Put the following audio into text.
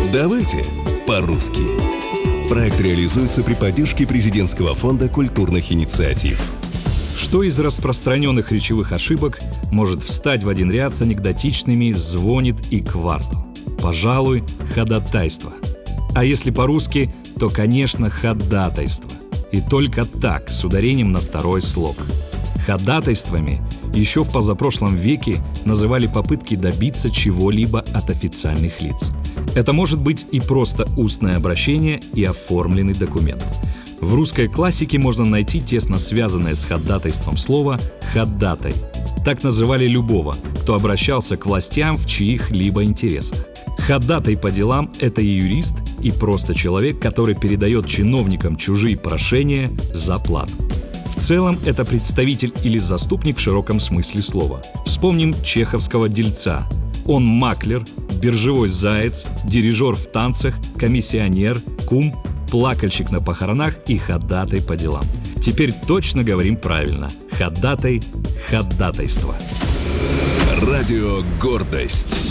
Давайте по-русски. Проект реализуется при поддержке Президентского фонда культурных инициатив. Что из распространенных речевых ошибок может встать в один ряд с анекдотичными «звонит» и «квартал»? Пожалуй, ходатайство. А если по-русски, то, конечно, ходатайство. И только так, с ударением на второй слог. Ходатайствами еще в позапрошлом веке называли попытки добиться чего-либо от официальных лиц. Это может быть и просто устное обращение, и оформленный документ. В русской классике можно найти тесно связанное с ходатайством слово «ходатай». Так называли любого, кто обращался к властям в чьих-либо интересах. Ходатай по делам – это и юрист, и просто человек, который передает чиновникам чужие прошения за плату. В целом, это представитель или заступник в широком смысле слова. Вспомним чеховского дельца. Он маклер, биржевой заяц, дирижер в танцах, комиссионер, кум, плакальщик на похоронах и ходатай по делам. Теперь точно говорим правильно. Ходатай, ходатайство. Радио «Гордость».